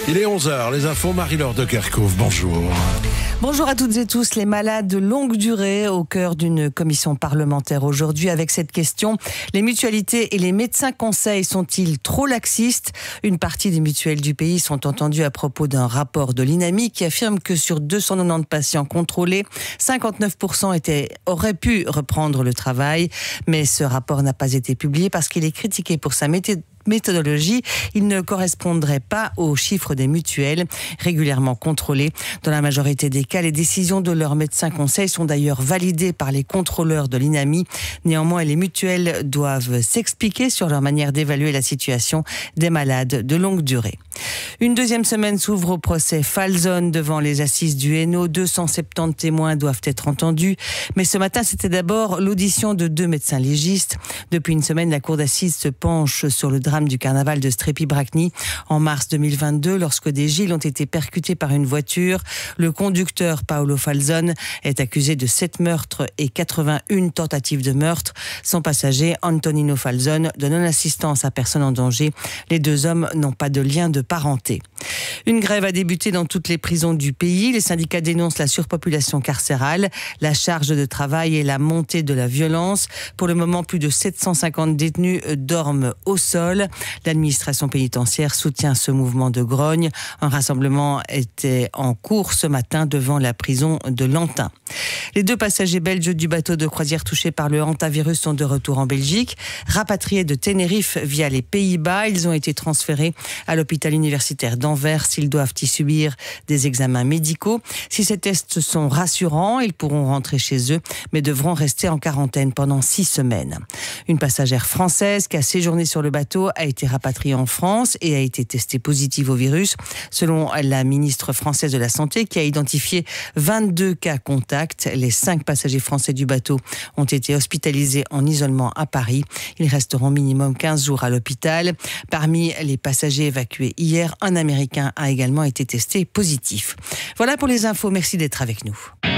Il est 11h, les infos, Marie-Laure de Kerkhove, bonjour. Bonjour à toutes et tous. Les malades de longue durée au cœur d'une commission parlementaire aujourd'hui avec cette question. Les mutualités et les médecins conseils sont-ils trop laxistes ? Une partie des mutuelles du pays sont entendues à propos d'un rapport de l'INAMI qui affirme que sur 290 patients contrôlés, 59% auraient pu reprendre le travail. Mais ce rapport n'a pas été publié parce qu'il est critiqué pour sa méthodologie. Il ne correspondrait pas aux chiffres des mutuelles régulièrement contrôlées. Dans la majorité des cas, les décisions de leurs médecins conseils sont d'ailleurs validées par les contrôleurs de l'INAMI. Néanmoins, les mutuelles doivent s'expliquer sur leur manière d'évaluer la situation des malades de longue durée. Une deuxième semaine s'ouvre au procès Falzone devant les assises du Hainaut. 270 témoins doivent être entendus. Mais ce matin, c'était d'abord l'audition de 2 médecins légistes. Depuis une semaine, la cour d'assises se penche sur le drame du carnaval de Strépy-Bracny. En mars 2022, lorsque des Gilles ont été percutés par une voiture, le conducteur Paolo Falzone est accusé de 7 meurtres et 81 tentatives de meurtre. Son passager, Antonino Falzone, de non-assistance à personne en danger. Les 2 hommes n'ont pas de lien de parenté. Une grève a débuté dans toutes les prisons du pays. Les syndicats dénoncent la surpopulation carcérale, la charge de travail et la montée de la violence. Pour le moment, plus de 750 détenus dorment au sol. L'administration pénitentiaire soutient ce mouvement de grogne. Un rassemblement était en cours ce matin devant la prison de Lantin. Les 2 passagers belges du bateau de croisière touchés par le hantavirus sont de retour en Belgique. Rapatriés de Tenerife via les Pays-Bas, ils ont été transférés à l'hôpital universitaire d'Anvers. Ils doivent y subir des examens médicaux. Si ces tests sont rassurants, ils pourront rentrer chez eux, mais devront rester en quarantaine pendant 6 semaines. Une passagère française qui a séjourné sur le bateau a été rapatriée en France et a été testée positive au virus, selon la ministre française de la Santé qui a identifié 22 cas contacts. Les 5 passagers français du bateau ont été hospitalisés en isolement à Paris. Ils resteront minimum 15 jours à l'hôpital. Parmi les passagers évacués hier, un Américain a également été testé positif. Voilà pour les infos. Merci d'être avec nous.